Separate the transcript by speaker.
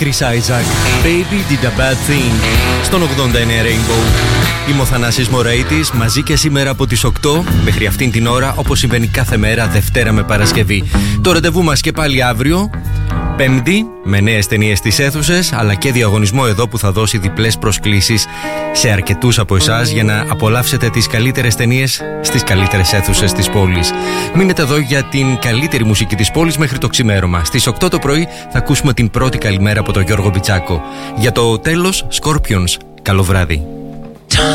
Speaker 1: Chris Isaac, Baby Did a Bad Thing, στον 89 Rainbow. Είμαι ο Θανάσης Μωραΐτης, μαζί και σήμερα από τις 8 μέχρι αυτήν την ώρα, όπως συμβαίνει κάθε μέρα, Δευτέρα με Παρασκευή. Το ραντεβού μας και πάλι αύριο, Πέμπτη, με νέες ταινίες στις αίθουσες, αλλά και διαγωνισμό εδώ που θα δώσει διπλές προσκλήσεις σε αρκετούς από εσάς για να απολαύσετε τις καλύτερες ταινίες στις καλύτερες αίθουσες της πόλης. Μείνετε εδώ για την καλύτερη μουσική της πόλης μέχρι το ξημέρωμα. Στις 8 το πρωί θα ακούσουμε την πρώτη καλημέρα από τον Γιώργο Μπιτσάκο. Για το τέλος, Scorpions. Καλό βράδυ.